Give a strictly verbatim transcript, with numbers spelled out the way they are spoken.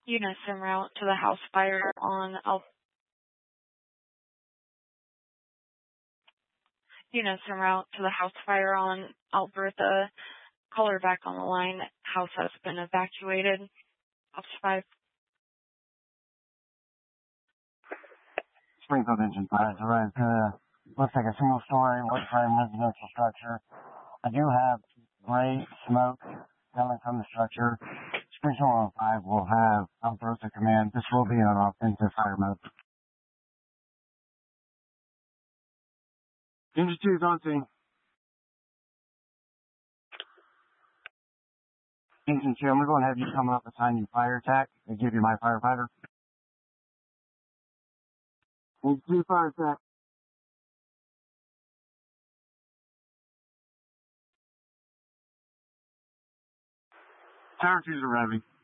Units en route to the house fire on Al- Units en route to the house fire on Albertha. Caller back on the line. House has been evacuated. Officer five. Springfield Engine five has arrived. Uh, looks like a single story wood frame residential structure. I do have gray smoke coming from the structure. Springfield one oh five will have Albertha command. This will be on offensive fire mode. Engine two is on scene. Engine two, I'm going to have you come up, assign you fire attack, and give you my firefighter. Engine two, fire attack. Tower twos are ready.